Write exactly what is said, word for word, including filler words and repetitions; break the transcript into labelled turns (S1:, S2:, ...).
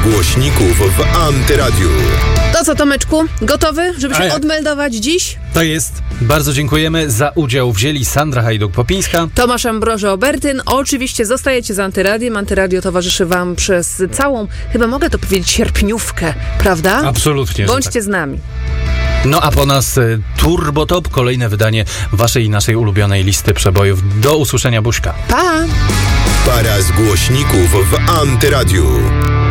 S1: głośników w Antyradiu.
S2: To co, Tomeczku? Gotowy, żeby się
S3: A jak?
S2: odmeldować dziś?
S3: To jest. Bardzo dziękujemy. Za udział wzięli Sandra Hajduk-Popińska,
S2: Tomasz Ambroży-Obertyn. Oczywiście zostajecie z Antyradiem. Antyradio towarzyszy wam przez całą, chyba mogę to powiedzieć, sierpniówkę, prawda?
S3: Absolutnie.
S2: Bądźcie
S3: tak.
S2: z nami.
S3: No a po nas y, Turbo Top, kolejne wydanie waszej i naszej ulubionej listy przebojów. Do usłyszenia, buźka.
S2: Pa!
S1: Para z głośników w Antyradiu.